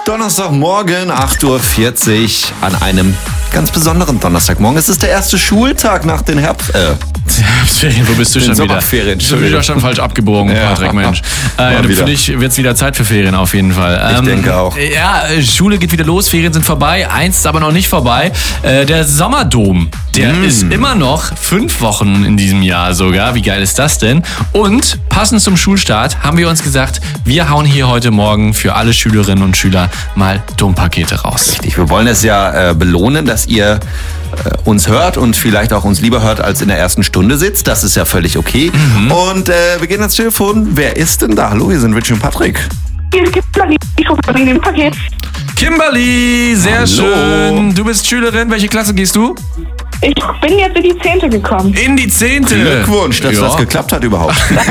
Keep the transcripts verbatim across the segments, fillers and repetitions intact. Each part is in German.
Donnerstagmorgen, acht Uhr vierzig, an einem ganz besonderen Donnerstagmorgen. Es ist der erste Schultag nach den Herbst... Äh, Herbstferien, wo bist du den schon wieder? Sommerferien, Schon wieder schon falsch abgebogen, Ja. Patrick, Mensch. Äh, ja, Mal wieder. für dich wird es wieder Zeit für Ferien auf jeden Fall. Ich denke auch. Ja, Schule geht wieder los, Ferien sind vorbei, eins ist aber noch nicht vorbei. Äh, der Sommerdom, der Mm. ist immer noch fünf Wochen in diesem Jahr sogar. Wie geil ist das denn? Und passend zum Schulstart haben wir uns gesagt, wir hauen hier heute Morgen für alle Schülerinnen und Schüler mal Dompakete raus. Richtig, wir wollen es ja äh, belohnen, dass ihr äh, uns hört und vielleicht auch uns lieber hört, als in der ersten Stunde sitzt. Das ist ja völlig okay. Mhm. Und äh, wir gehen ans Telefon. Wer ist denn da? Hallo, hier sind Richie und Patrick. Es gibt ich rufe wegen dem Paket. Kimberly, sehr Hallo. schön. Du bist Schülerin. Welche Klasse gehst du? Ich bin jetzt in die Zehnte gekommen. In die Zehnte. Glückwunsch, dass Ja. das geklappt hat überhaupt.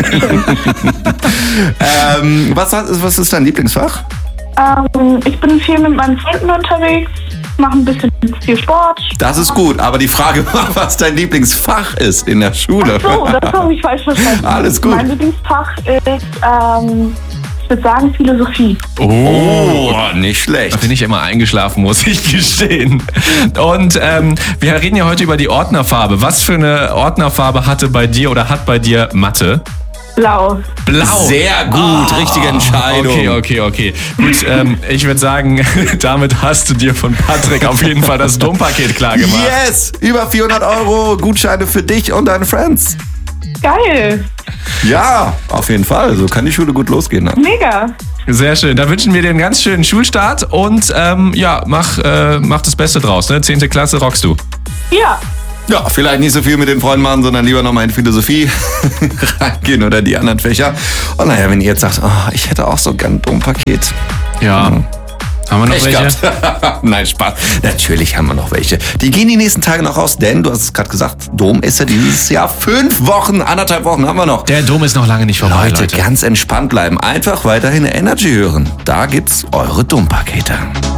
ähm, was, was ist dein Lieblingsfach? Ähm, ich bin viel mit meinen Freunden unterwegs, mache ein bisschen viel Sport. Das ist gut, aber die Frage war, was dein Lieblingsfach ist in der Schule. So, das habe ich falsch verstanden. Alles gut. Mein Lieblingsfach ist, ähm, ich würde sagen, Philosophie. Oh, nicht schlecht. bin ich immer eingeschlafen, muss ich gestehen. Und ähm, wir reden ja heute über die Ordnerfarbe. Was für eine Ordnerfarbe hatte bei dir oder hat bei dir Mathe? Blau. Blau. Sehr gut, richtige Entscheidung. Okay, okay, okay. Gut, ähm, ich würde sagen, damit hast du dir von Patrick auf jeden Fall das Dompaket klar gemacht. Yes, über vierhundert Euro Gutscheine für dich und deine Friends. Geil. Ja, auf jeden Fall. So kann die Schule gut losgehen. Ne? Mega. Sehr schön. Da wünschen wir dir einen ganz schönen Schulstart und ähm, ja, mach, äh, mach das Beste draus. Ne? Zehnte Klasse rockst du. Ja. Ja, vielleicht nicht so viel mit den Freunden machen, sondern lieber nochmal in Philosophie reingehen oder die anderen Fächer. Und naja, wenn ihr jetzt sagt, oh, ich hätte auch so gern ein Dompaket. Ja. Mhm. Haben wir noch Pech welche? gehabt. Nein, Spaß. Natürlich haben wir noch welche. Die gehen die nächsten Tage noch raus, denn du hast es gerade gesagt, Dom ist ja dieses Jahr fünf Wochen, anderthalb Wochen haben wir noch. Der Dom ist noch lange nicht vorbei, Leute, Leute. ganz entspannt bleiben. Einfach weiterhin Energy hören. Da gibt's eure Dompakete.